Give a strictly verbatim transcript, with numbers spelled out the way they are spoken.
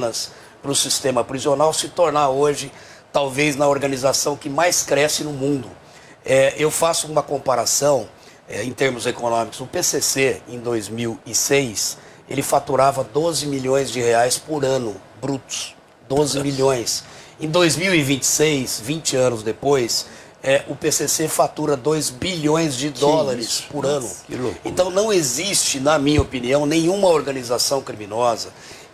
penas para o sistema prisional, se tornar hoje, talvez, na organização que mais cresce no mundo. É, eu faço uma comparação, é, em termos econômicos. O P C C, em dois mil e seis, ele faturava doze milhões de reais por ano, brutos. doze milhões. Em dois mil e vinte e seis, vinte anos depois, é, o P C C fatura dois bilhões de dólares por ano. Então não existe, na minha opinião, nenhuma organização criminosa